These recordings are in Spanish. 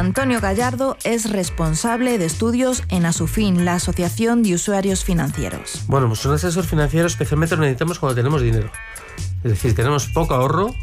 Antonio Gallardo es responsable de estudios en Asufin, la Asociación de Usuarios Financieros. Bueno, pues un asesor financiero especialmente lo necesitamos cuando tenemos dinero. Es decir, tenemos poco ahorro,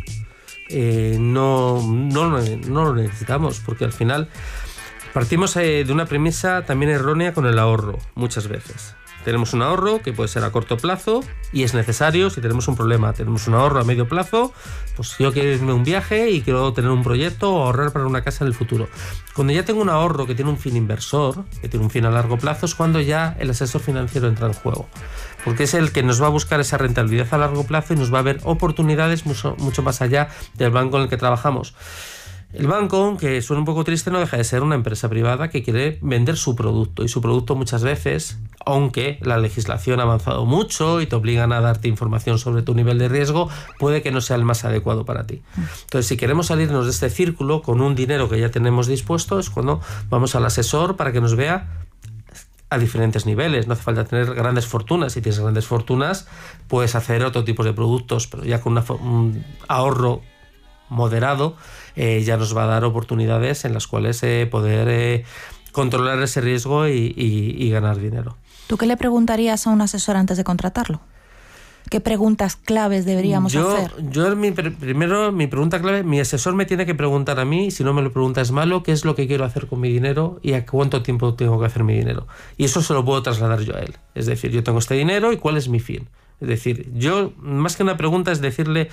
no lo necesitamos, porque al final partimos de una premisa también errónea con el ahorro, muchas veces. Tenemos un ahorro que puede ser a corto plazo y es necesario si tenemos un problema. Tenemos un ahorro a medio plazo, pues yo quiero irme a un viaje y quiero tener un proyecto o ahorrar para una casa en el futuro. Cuando ya tengo un ahorro que tiene un fin inversor, que tiene un fin a largo plazo, es cuando ya el asesor financiero entra en juego. Porque es el que nos va a buscar esa rentabilidad a largo plazo y nos va a ver oportunidades mucho más allá del banco en el que trabajamos. El banco, aunque suena un poco triste, no deja de ser una empresa privada que quiere vender su producto. Y su producto muchas veces, aunque la legislación ha avanzado mucho y te obligan a darte información sobre tu nivel de riesgo, puede que no sea el más adecuado para ti. Entonces, si queremos salirnos de este círculo con un dinero que ya tenemos dispuesto, es cuando vamos al asesor para que nos vea a diferentes niveles. No hace falta tener grandes fortunas. Si tienes grandes fortunas, puedes hacer otro tipo de productos, pero ya con un ahorro moderado, ya nos va a dar oportunidades en las cuales poder controlar ese riesgo y ganar dinero. ¿Tú qué le preguntarías a un asesor antes de contratarlo? ¿Qué preguntas claves deberíamos hacer? Primero, mi pregunta clave, mi asesor me tiene que preguntar a mí, si no me lo pregunta es malo, qué es lo que quiero hacer con mi dinero y a cuánto tiempo tengo que hacer mi dinero. Y eso se lo puedo trasladar yo a él. Es decir, yo tengo este dinero y cuál es mi fin. Es decir, yo, más que una pregunta, es decirle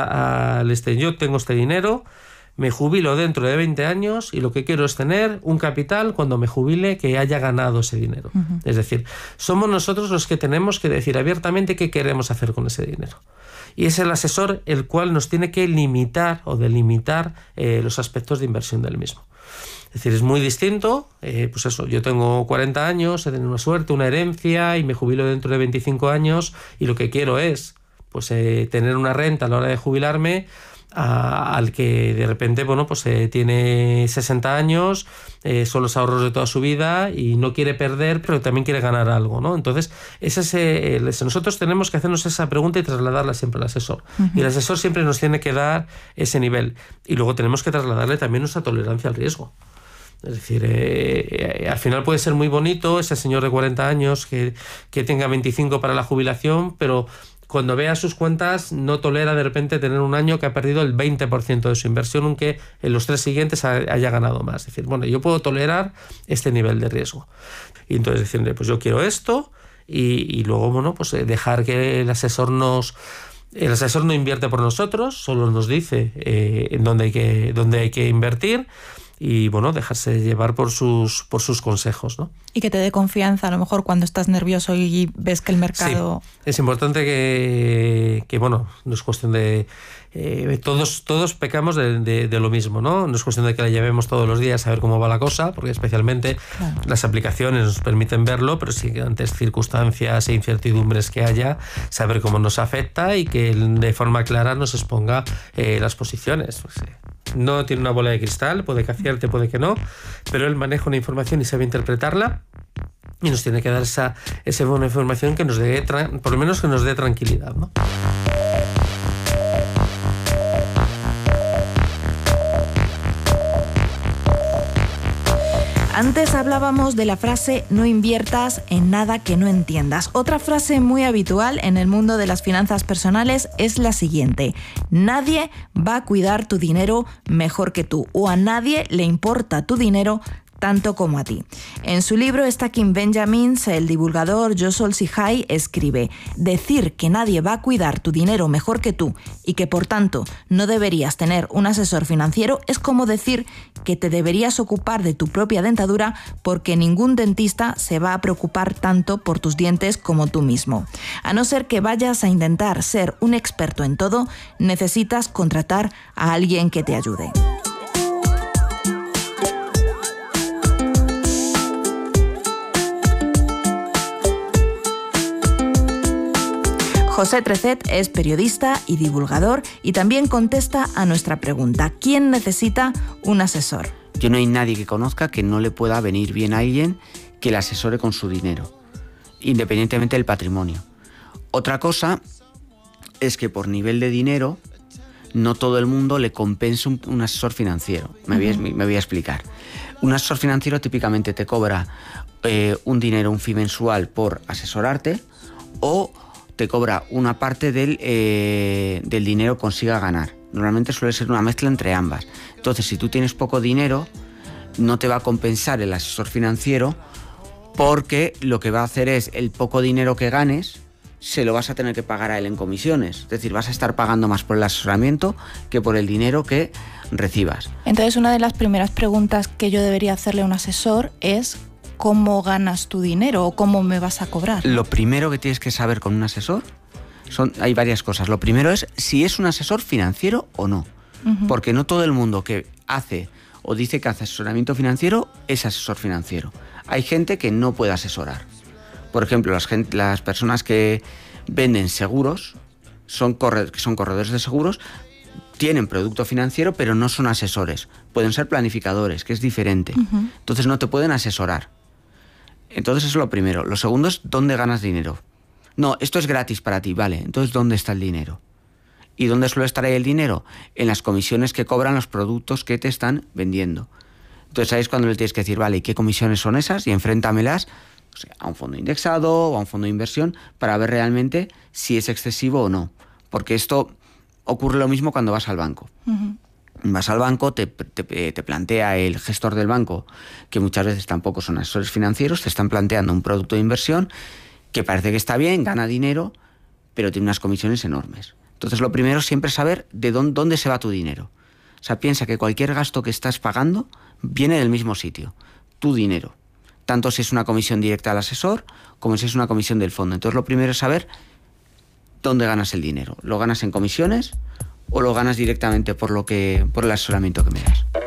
yo tengo este dinero, me jubilo dentro de 20 años y lo que quiero es tener un capital cuando me jubile que haya ganado ese dinero. Uh-huh. Es decir, somos nosotros los que tenemos que decir abiertamente qué queremos hacer con ese dinero. Y es el asesor el cual nos tiene que limitar o delimitar los aspectos de inversión del mismo. Es decir, es muy distinto, pues eso, yo tengo 40 años, he tenido una suerte, una herencia y me jubilo dentro de 25 años y lo que quiero es pues tener una renta a la hora de jubilarme al que de repente, bueno, pues tiene 60 años, son los ahorros de toda su vida y no quiere perder, pero también quiere ganar algo, ¿no? Entonces, nosotros tenemos que hacernos esa pregunta y trasladarla siempre al asesor. Uh-huh. Y el asesor siempre nos tiene que dar ese nivel. Y luego tenemos que trasladarle también nuestra tolerancia al riesgo. Es decir, al final puede ser muy bonito ese señor de 40 años que tenga 25 para la jubilación, pero cuando vea sus cuentas no tolera de repente tener un año que ha perdido el 20% de su inversión, aunque en los 3 siguientes haya ganado más. Es decir, bueno, yo puedo tolerar este nivel de riesgo. Y entonces decirle, pues yo quiero esto y luego, bueno, pues dejar que el asesor no invierte por nosotros, solo nos dice dónde hay que invertir. Y bueno, dejarse llevar por sus consejos, ¿no? Y que te dé confianza a lo mejor cuando estás nervioso y ves que el mercado... Sí, es importante que bueno, no es cuestión de... todos pecamos de lo mismo, ¿no? No es cuestión de que la llevemos todos los días a ver cómo va la cosa, porque especialmente las aplicaciones nos permiten verlo, pero sí que ante circunstancias e incertidumbres que haya, saber cómo nos afecta y que de forma clara nos exponga las posiciones. Pues, no tiene una bola de cristal, puede que acierte, puede que no, pero él maneja una información y sabe interpretarla y nos tiene que dar esa buena información que nos dé, por lo menos que nos dé tranquilidad, ¿no? Antes hablábamos de la frase no inviertas en nada que no entiendas. Otra frase muy habitual en el mundo de las finanzas personales es la siguiente: nadie va a cuidar tu dinero mejor que tú, o a nadie le importa tu dinero tanto como a ti. En su libro Stacking Benjamins, el divulgador Joshua Sihai escribe: decir que nadie va a cuidar tu dinero mejor que tú y que por tanto no deberías tener un asesor financiero es como decir que te deberías ocupar de tu propia dentadura porque ningún dentista se va a preocupar tanto por tus dientes como tú mismo. A no ser que vayas a intentar ser un experto en todo, necesitas contratar a alguien que te ayude. José Trecet es periodista y divulgador y también contesta a nuestra pregunta: ¿quién necesita un asesor? Yo no hay nadie que conozca que no le pueda venir bien a alguien que le asesore con su dinero, independientemente del patrimonio. Otra cosa es que por nivel de dinero no todo el mundo le compensa un asesor financiero. Me voy a explicar. Un asesor financiero típicamente te cobra un dinero, un fee mensual por asesorarte, o te cobra una parte del dinero que consiga ganar. Normalmente suele ser una mezcla entre ambas. Entonces, si tú tienes poco dinero, no te va a compensar el asesor financiero, porque lo que va a hacer es el poco dinero que ganes se lo vas a tener que pagar a él en comisiones. Es decir, vas a estar pagando más por el asesoramiento que por el dinero que recibas. Entonces, una de las primeras preguntas que yo debería hacerle a un asesor es ¿cómo ganas tu dinero o cómo me vas a cobrar? Lo primero que tienes que saber con un asesor hay varias cosas. Lo primero es si es un asesor financiero o no. Porque no todo el mundo que hace o dice que hace asesoramiento financiero es asesor financiero. Hay gente que no puede asesorar. Por ejemplo, las personas que venden seguros, son corredores de seguros, tienen producto financiero, pero no son asesores. Pueden ser planificadores, que es diferente. Entonces no te pueden asesorar. Entonces eso es lo primero. Lo segundo es ¿dónde ganas dinero? No, esto es gratis para ti, vale. Entonces, ¿dónde está el dinero? ¿Y dónde suele estar ahí el dinero? En las comisiones que cobran los productos que te están vendiendo. Entonces ahí es cuando le tienes que decir, vale, ¿y qué comisiones son esas? Y enfréntamelas a un fondo indexado o a un fondo de inversión para ver realmente si es excesivo o no. Porque esto ocurre lo mismo cuando vas al banco. Vas al banco, te plantea el gestor del banco, que muchas veces tampoco son asesores financieros, te están planteando un producto de inversión que parece que está bien, gana dinero, pero tiene unas comisiones enormes. Entonces lo primero es siempre saber de dónde se va tu dinero. O sea, piensa que cualquier gasto que estás pagando viene del mismo sitio, tu dinero. Tanto si es una comisión directa al asesor como si es una comisión del fondo. Entonces lo primero es saber dónde ganas el dinero. ¿Lo ganas en comisiones o lo ganas directamente por el asesoramiento que me das?